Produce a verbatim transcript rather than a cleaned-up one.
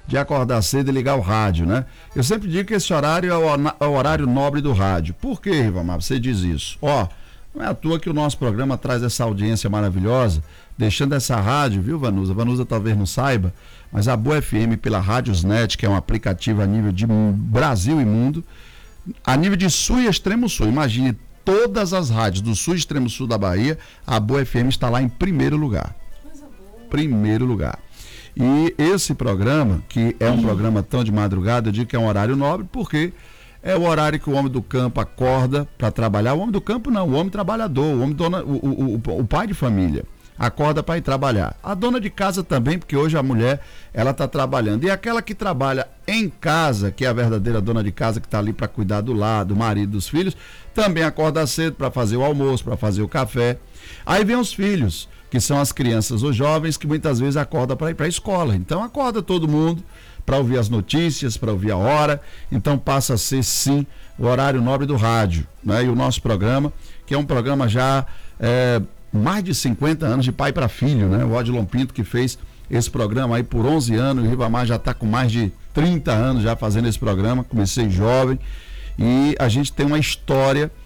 de acordar cedo e ligar o rádio, né? Eu sempre digo que esse horário é o, é o horário nobre do rádio. Por que, Rivamar, você diz isso? Ó, não é à toa que o nosso programa traz essa audiência maravilhosa, deixando essa rádio, viu, Vanusa? Vanusa talvez não saiba, mas a Boa F M pela Radiosnet, que é um aplicativo a nível de Brasil e mundo, a nível de sul e extremo sul, imagine todas as rádios do sul e extremo sul da Bahia, a Boa F M está lá em primeiro lugar. Coisa boa. Primeiro lugar. E esse programa, que é um uhum. programa tão de madrugada, eu digo que é um horário nobre, porque é o horário que o homem do campo acorda para trabalhar. O homem do campo não, o homem trabalhador, o homem dona, o, o, o, o pai de família acorda para ir trabalhar. A dona de casa também, porque hoje a mulher, ela está trabalhando. E aquela que trabalha em casa, que é a verdadeira dona de casa, que está ali para cuidar do lar, do marido, dos filhos, também acorda cedo para fazer o almoço, para fazer o café. Aí vem os filhos, que são as crianças ou jovens, que muitas vezes acordam para ir para a escola. Então acorda todo mundo para ouvir as notícias, para ouvir a hora. Então passa a ser, sim, o horário nobre do rádio, né? E o nosso programa, que é um programa já... É, mais de cinquenta anos de pai para filho, né? O Odilon Pinto, que fez esse programa aí por onze anos, o Rivamar já está com mais de trinta anos já fazendo esse programa, comecei jovem, e a gente tem uma história